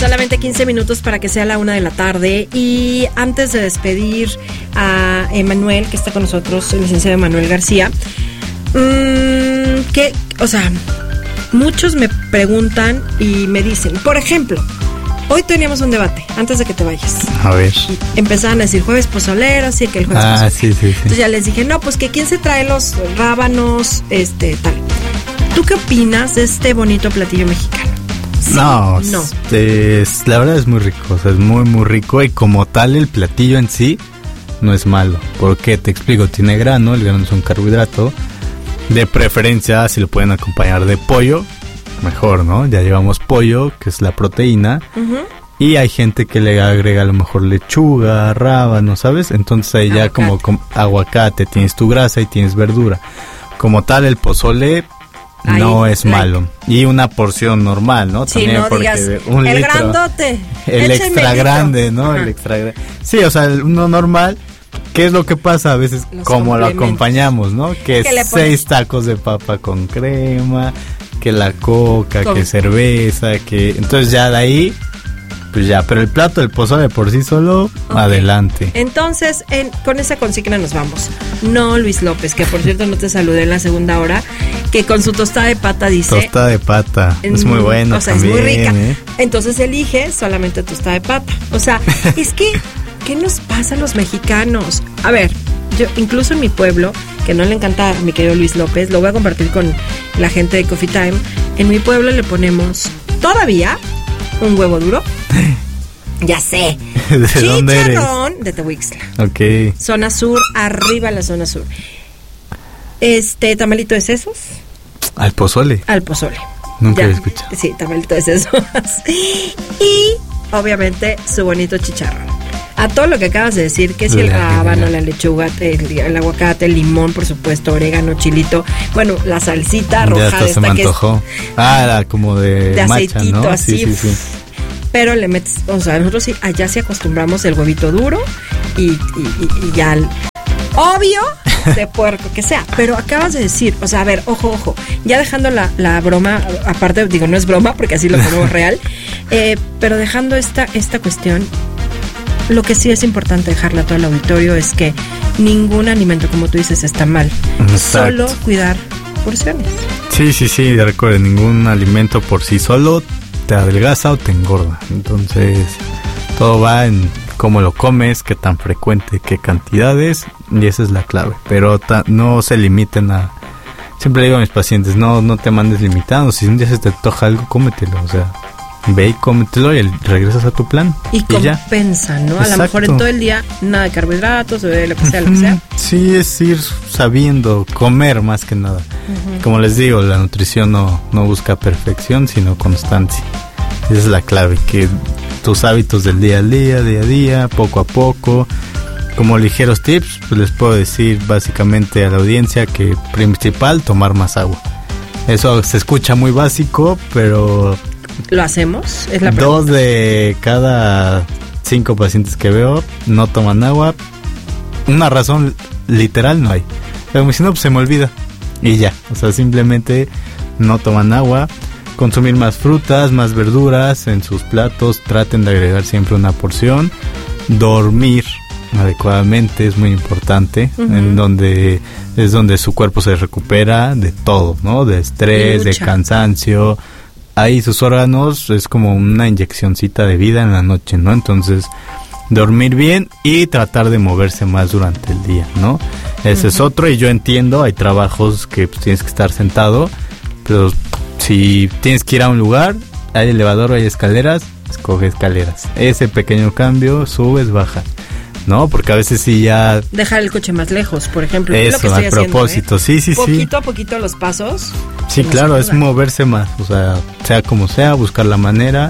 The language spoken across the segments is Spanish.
Solamente 15 minutos para que sea la 1 de la tarde. Y antes de despedir a Emanuel, que está con nosotros, el licenciado Emanuel García, muchos me preguntan y me dicen, por ejemplo, hoy teníamos un debate, antes de que te vayas. A ver. Empezaban a decir jueves pozolero, sí, que el jueves pozolero. Sí. Entonces ya les dije, no, pues que quién se trae los rábanos, tal. ¿Tú qué opinas de este bonito platillo mexicano? ¿Sí? No. La verdad es muy rico, o sea, es muy, muy rico. Y como tal, el platillo en sí no es malo. Porque te explico, tiene grano, el grano es un carbohidrato. De preferencia, si lo pueden acompañar de pollo, mejor, ¿no? Ya llevamos pollo, que es la proteína. Uh-huh. Y hay gente que le agrega a lo mejor lechuga, rábano, ¿sabes? Entonces ahí ya como aguacate, tienes tu grasa y tienes verdura. Como tal, el pozole no es malo. Y una porción normal, ¿no? Sí, también no porque digas, un el litro, grandote. el extra grande, ¿no? El extra grande. Sí, o sea, uno normal. ¿Qué es lo que pasa a veces? Como lo acompañamos, ¿no? Que 6 tacos de papa con crema, que la coca, que cerveza, que... Entonces ya de ahí, pues ya. Pero el plato del pozole por sí solo, adelante. Entonces, con esa consigna nos vamos. No, Luis López, que por cierto no te saludé en la segunda hora, que con su tostada de pata dice... Tostada de pata, es muy bueno. O sea, también, es muy rica. Entonces elige solamente tostada de pata. O sea, es que... ¿Qué nos pasa a los mexicanos? A ver, yo incluso en mi pueblo, que no le encanta a mi querido Luis López, lo voy a compartir con la gente de Coffee Time. En mi pueblo le ponemos todavía un huevo duro. Ya sé. ¿De dónde eres? Chicharrón de Tehuixtla. Ok. Zona sur, arriba la zona sur. Tamalito de sesos. ¿Al pozole? Al pozole. Nunca he escuchado. Sí, tamalito de sesos. Y obviamente su bonito chicharrón. A todo lo que acabas de decir, que si el rábano, la lechuga, el aguacate, el limón, por supuesto, orégano, chilito, bueno, la salsita roja. Ya hasta se me antojó. Era como de aceitito, macha, ¿no? así. Sí. Pero le metes, o sea, nosotros sí, allá sí acostumbramos el huevito duro y ya obvio de puerco que sea. Pero acabas de decir, o sea, a ver, ojo, ya dejando la broma, aparte, digo, no es broma porque así lo ponemos real, pero dejando esta cuestión. Lo que sí es importante dejarle a todo el auditorio es que ningún alimento, como tú dices, está mal. Exacto. Solo cuidar porciones. Sí, recuerden, ningún alimento por sí solo te adelgaza o te engorda. Entonces, todo va en cómo lo comes, qué tan frecuente, qué cantidades, y esa es la clave. Pero no se limiten a... Siempre digo a mis pacientes, no te mandes limitando. Si un día se te antoja algo, cómetelo, o sea... Ve y cómetelo y regresas a tu plan. Y compensa, ¿no? Exacto. A lo mejor en todo el día nada de carbohidratos o de lo que sea, Sí, es ir sabiendo comer más que nada. Como les digo, la nutrición no busca perfección, sino constancia. Esa es la clave, que tus hábitos del día a día, poco a poco. Como ligeros tips, pues les puedo decir básicamente a la audiencia que principal, tomar más agua. Eso se escucha muy básico, pero... ¿Lo hacemos? Es la pregunta. 2 de cada 5 pacientes que veo no toman agua. Una razón literal no hay. Pero si no, pues se me olvida. Y ya. O sea, simplemente no toman agua. Consumir más frutas, más verduras en sus platos. Traten de agregar siempre una porción. Dormir adecuadamente es muy importante. En donde es donde su cuerpo se recupera de todo, ¿no? De estrés, de cansancio. Ahí sus órganos es como una inyeccioncita de vida en la noche, ¿no? Entonces, dormir bien y tratar de moverse más durante el día, ¿no? Ese es otro, y yo entiendo, hay trabajos que pues, tienes que estar sentado, pero si tienes que ir a un lugar, hay elevador o hay escaleras, escoge escaleras. Ese pequeño cambio, subes, bajas, ¿no? Porque a veces sí ya... Dejar el coche más lejos, por ejemplo. Eso, es lo que estoy a propósito, haciendo, sí. Poquito a poquito los pasos. Sí, claro, es moverse más, o sea como sea, buscar la manera,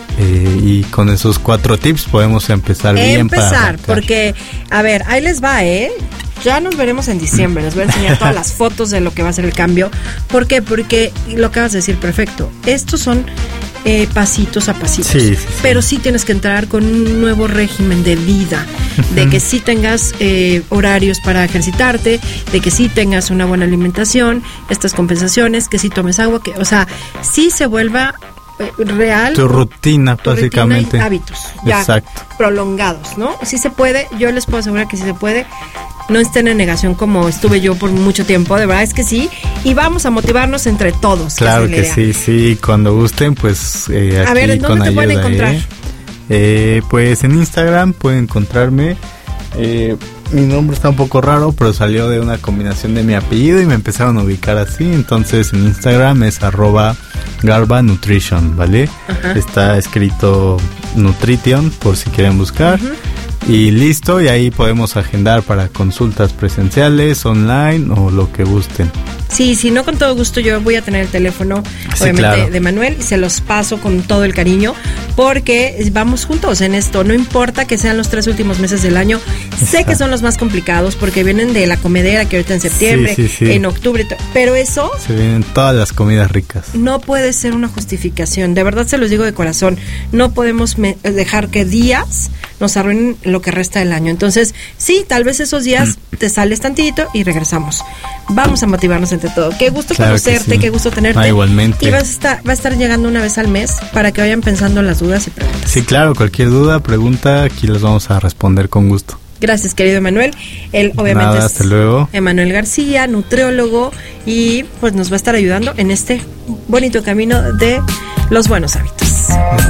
y con esos 4 tips podemos empezar bien. Porque, a ver, ahí les va, ya nos veremos en diciembre, les voy a enseñar todas las fotos de lo que va a ser el cambio. ¿Por qué? Porque lo acabas de decir perfecto, estos son pasitos a pasitos, pero sí tienes que entrar con un nuevo régimen de vida, de que sí tengas horarios para ejercitarte, de que sí tengas una buena alimentación, estas compensaciones, que sí tomes agua, que, o sea, sí se vuelva real. Tu rutina, básicamente. Rutina y hábitos ya Exacto. prolongados, ¿no? Sí se puede, yo les puedo asegurar que sí se puede. No estén en negación como estuve yo por mucho tiempo, de verdad es que sí. Y vamos a motivarnos entre todos. Claro que sí, cuando gusten, pues aquí a ver, ¿dónde con te pueden ayuda, encontrar? Pues en Instagram pueden encontrarme. Mi nombre está un poco raro, pero salió de una combinación de mi apellido y me empezaron a ubicar así. Entonces en Instagram es @garbanutrition, ¿vale? Ajá. Está escrito Nutrition por si quieren buscar. Uh-huh. Y listo, y ahí podemos agendar para consultas presenciales, online o lo que gusten. Sí, si no, con todo gusto yo voy a tener el teléfono, Sí, obviamente, claro. de Manuel, y se los paso con todo el cariño, porque vamos juntos en esto, no importa que sean los 3 últimos meses del año, sé que son los más complicados, porque vienen de la comedera, que ahorita en septiembre, Sí. en octubre, pero eso Se vienen todas las comidas ricas. no puede ser una justificación, de verdad se los digo de corazón, no podemos dejar que días nos arruinen lo que resta del año. Entonces, sí, tal vez esos días te sales tantito y regresamos. Vamos a motivarnos entre todo. Qué gusto Claro que conocerte, sí. qué gusto tenerte. Igualmente. Y va a estar llegando una vez al mes para que vayan pensando en las dudas y preguntas. Sí, claro, cualquier duda, pregunta, aquí les vamos a responder con gusto. Gracias, querido Emanuel. Él obviamente Nada, hasta luego. Emanuel García, nutriólogo, y pues nos va a estar ayudando en este bonito camino de los buenos hábitos.